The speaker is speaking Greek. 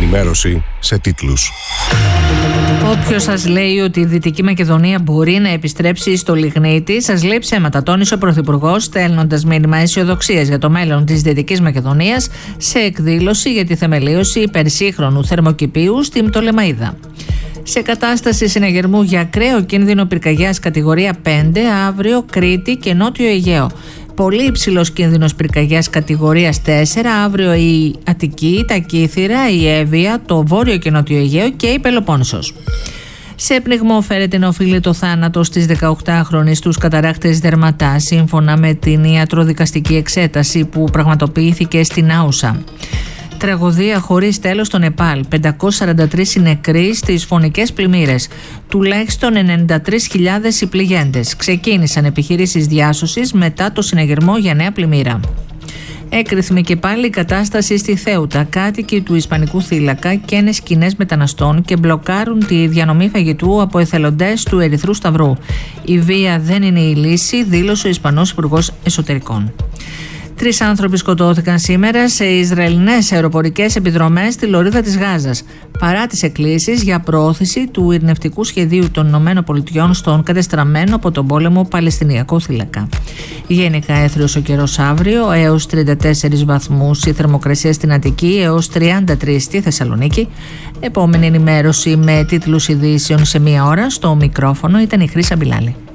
ενημέρωση σε τίτλους. Όποιος σας λέει ότι η Δυτική Μακεδονία μπορεί να επιστρέψει στο λιγνίτη, σας λέει ψέματα, τόνισε ο Πρωθυπουργός, στέλνοντας μήνυμα αισιοδοξίας για το μέλλον της Δυτικής Μακεδονίας σε εκδήλωση για τη θεμελίωση υπερσύγχρονου θερμοκηπίου στη Πτολεμαΐδα. Σε κατάσταση συναγερμού για ακραίο κίνδυνο πυρκαγιάς κατηγορία 5, αύριο Κρήτη και Νότιο Αιγαίο. Πολύ υψηλός κίνδυνος πυρκαγιάς κατηγορίας 4, αύριο η Αττική, τα Κύθυρα, η Εύβοια, το Βόρειο και Νότιο Αιγαίο και η Πελοπόννησος. Σε πνιγμό φέρεται να οφείλει το θάνατο στις 18χρονες στους καταρράκτες Δερματά, σύμφωνα με την ιατροδικαστική εξέταση που πραγματοποιήθηκε στην Άουσα. Τραγωδία χωρίς τέλος στο Νεπάλ. 543 νεκροί στις φωνικές πλημμύρες. Τουλάχιστον 93.000 οι πληγέντες. Ξεκίνησαν επιχειρήσεις διάσωσης μετά το συναγερμό για νέα πλημμύρα. Έκρηθμη και πάλι η κατάσταση στη Θέουτα. Κάτοικοι του Ισπανικού θύλακα καίνε σκηνές μεταναστών και μπλοκάρουν τη διανομή φαγητού από εθελοντές του Ερυθρού Σταυρού. Η βία δεν είναι η λύση, δήλωσε ο Ισπανός Υπουργός Εσωτερικών. 3 άνθρωποι σκοτώθηκαν σήμερα σε Ισραηλινές αεροπορικές επιδρομές στη λωρίδα της Γάζας, παρά τις εκκλήσεις για προώθηση του ειρηνευτικού σχεδίου των ΗΠΑ στον κατεστραμμένο από τον πόλεμο Παλαιστινιακό θύλακα. Γενικά έθριος ο καιρός αύριο, έως 34 βαθμούς η θερμοκρασία στην Αττική, έως 33 στη Θεσσαλονίκη. Επόμενη ενημέρωση με τίτλους ειδήσεων σε 1 ώρα. Στο μικρόφωνο ήταν η Χρύσα Μπιλάλη.